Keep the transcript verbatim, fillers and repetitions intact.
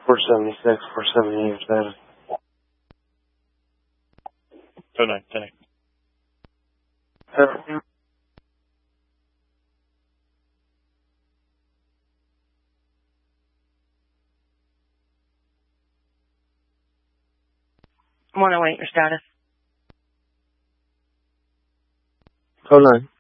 four seventy-six, four seventy-eight, your status. Oh nine, ten eight. Seven. one oh eight, your status. Oh nine.